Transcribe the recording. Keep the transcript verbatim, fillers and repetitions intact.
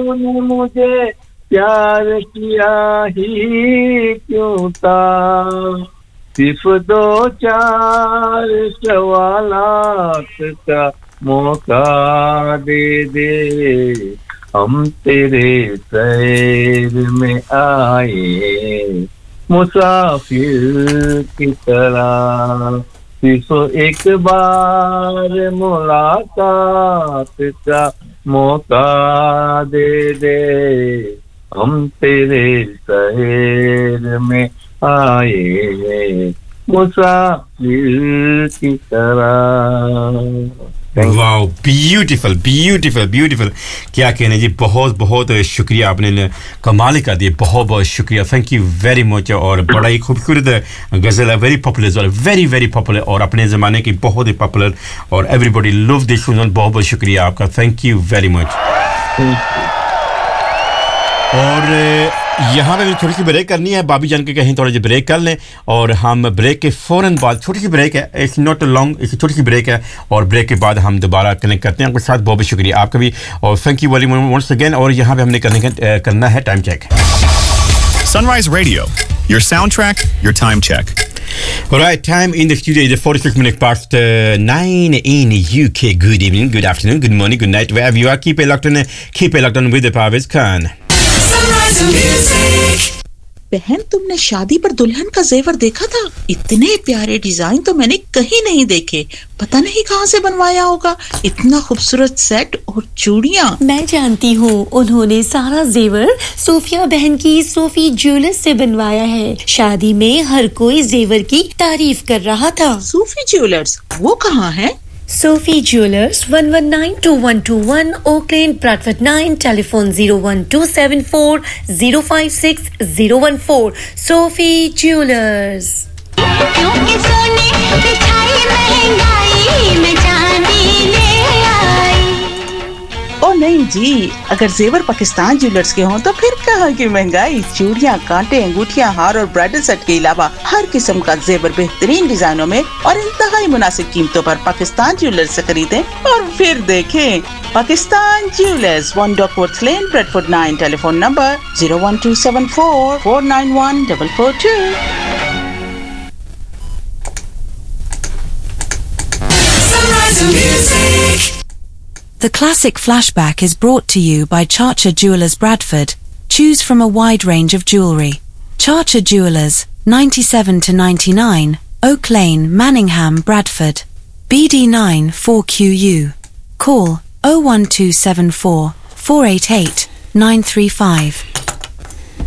तूने मुझे प्यार किया ही क्यों था सिर्फ दो चार सवालात का मौका दे दे हम तेरे शहर में आए मुसाफिर की तरह सिर्फ एक बार मुलाकात का मौका दे दे हम तेरे शहर में आए मुसाफिर की तरह वाओ ब्यूटीफुल ब्यूटीफुल ब्यूटीफुल क्या कहने जी बहुत बहुत शुक्रिया आपने कमाल कर दिए बहुत बहुत शुक्रिया थैंक यू वेरी मच और बड़ा ही खूबसूरत गजल है very popular very very popular और अपने ज़माने की बहुत ही पॉपुलर और एवरीबॉडी लव दिस बहुत बहुत शुक्रिया आपका थैंक यू वेरी मच और यहाँ पे थोड़ी सी ब्रेक करनी है भाभी जान के कहीं थोड़ा सी ब्रेक कर लें और हम ब्रेक के फौरन बाद छोटी सी ब्रेक है इट्स नॉट लॉन्ग इट्स छोटी सी ब्रेक है और ब्रेक के बाद हम दोबारा कनेक्ट करते हैं आपके साथ बहुत बहुत शुक्रिया आपका भी और thank you very much once again और यहाँ पे हमने करने करना है time check Sunrise Radio, your soundtrack, your time check. All right, time in the studio is forty-six minutes past uh, nine in U K. Good evening, good afternoon, good morning, good night, wherever you are. Keep it locked on, keep it locked on with the Parvez Khan. Sunrise Music. बहन तुमने शादी पर दुल्हन का जेवर देखा था इतने प्यारे डिजाइन तो मैंने कहीं नहीं देखे पता नहीं कहां से बनवाया होगा इतना खूबसूरत सेट और चूड़ियां मैं जानती हूँ उन्होंने सारा जेवर सोफिया बहन की सोफी ज्वेलर्स से बनवाया है शादी में हर कोई जेवर की तारीफ कर रहा था सोफी ज्वेलर्स वो कहाँ है Sophie Jewelers one one nine two one two one Oak Lane Bradford nine telephone zero one two seven four zero five six zero one four Sophie Jewelers क्योंकि सोने बिछाई महंगाई में चांदी ले आई ओ नहीं जी अगर जेवर पाकिस्तान ज्वेलर्स के हों तो फिर कहाँ की महंगाई चूड़ियां कांटे अंगूठियां हार और ब्राइडल सेट के अलावा हर किस्म का जेवर बेहतरीन डिजाइनों में और इंतहाई मुनासिब कीमतों पर पाकिस्तान ज्वेलर्स से खरीदें और फिर देखें Pakistan jewellers one Duckworth Lane Bradford nine telephone number zero one two seven four four nine one four four two Sunrise Music. The classic flashback is brought to you by Charcher Jewelers Bradford. Choose from a wide range of jewellery. Charcher Jewelers, ninety-seven to ninety-nine, Oak Lane, Manningham, Bradford. B D nine four Q U. Call oh one two seven four four eight eight nine three five.